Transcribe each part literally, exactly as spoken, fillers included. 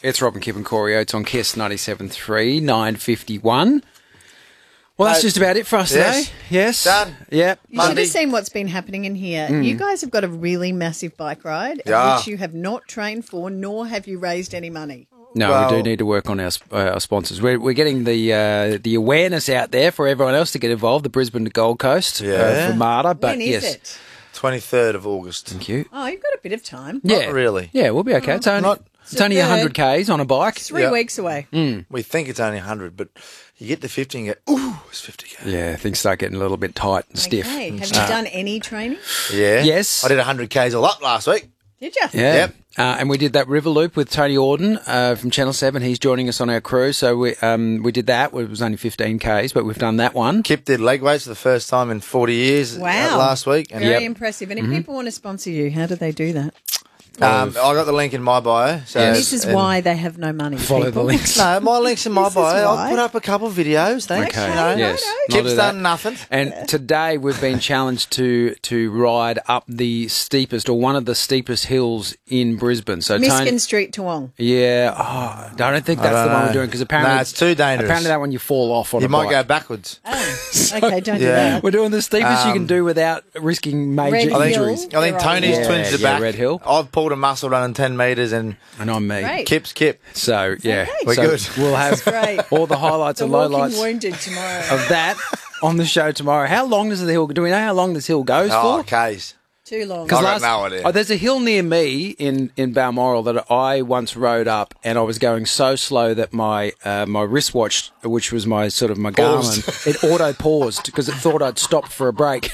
It's Rob and Kip and Corey Oates on Kiss ninety-seven point three, nine fifty-one. Well, that's uh, just about it for us yes. today. Yes. Done. Yep. You should have seen what's been happening in here. Mm. You guys have got a really massive bike ride, yeah. which you have not trained for, nor have you raised any money. No, well, we do need to work on our, uh, our sponsors. We're, we're getting the uh, the awareness out there for everyone else to get involved, the Brisbane to Gold Coast yeah. uh, for MARTA. But when is yes. it? twenty-third of August. Thank you. Oh, you've got a bit of time. Yeah. Not really. Yeah, we'll be okay. Oh, it's only, not, it's only one hundred kays on a bike. Three yep. weeks away. Mm. We think it's only one hundred, but you get to fifty and go, ooh, it's fifty k. Yeah, things start getting a little bit tight and stiff. Okay. Have Uh, you done any training? Yeah. Yes. I did one hundred kays all up last week. Did you? Yeah. Yep. Uh, and we did that River Loop with Tony Auden uh, from Channel seven. He's joining us on our crew. So we um, we did that. It was only fifteen kays, but we've done that one. Kip did leg weights for the first time in forty years Wow. uh, last week. Very yep. impressive. And if Mm-hmm. people want to sponsor you, how do they do that? Um, I got the link in my bio. So Yes. This is and- why they have no money. Follow people. the links. No, my link's in my This is bio. I'll why. put up a couple of videos. Thanks. Okay. You know. Yes. I'll Kip's do that. done nothing. And today we've been challenged to to ride up the steepest or one of the steepest hills in Brisbane. So Miskin Tony, Street Toowong. yeah, oh, I don't think that's I the don't one know. we're doing because apparently Nah, it's too dangerous. Apparently that one you fall off on. You a might bike. go backwards. Oh, okay, don't do Yeah. that. We're doing the steepest you can Um, do without risking major Red I think, Hill. injuries. I think Tony's Yeah, twins the yeah, back. Red Hill. I've pulled a muscle running ten metres and And I'm me. Great. Kip's Kip. So yeah, Okay. We're so good. We'll have Great. all the highlights The and walking lowlights wounded tomorrow. of that on the show tomorrow. How long does the hill? Do we know how long this hill goes Oh, for? Kays. Too long. I got last- no idea. Oh, there's a hill near me in, in Balmoral that I once rode up, and I was going so slow that my uh, my wristwatch, which was my sort of my Paused. Garmin, it auto paused because it thought I'd stopped for a break.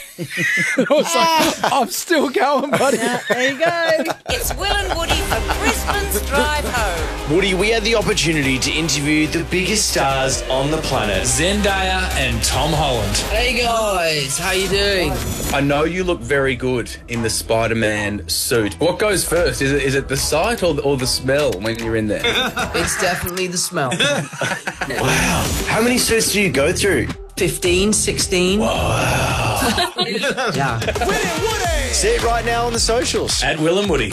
I was like, I'm still going, buddy. Yeah, there you go. It's Will and Woody for Brisbane's Drive Home. Woody, we had the opportunity to interview the biggest stars on the planet, Zendaya and Tom Holland. Hey guys, how you doing? I know you look very good in the Spider-Man suit. What goes first? Is it is it the sight or the, or the smell when you're in there? It's definitely the smell. Wow. How many suits do you go through? fifteen, sixteen. Wow. Yeah. See it right now on the socials. At Will and Woody.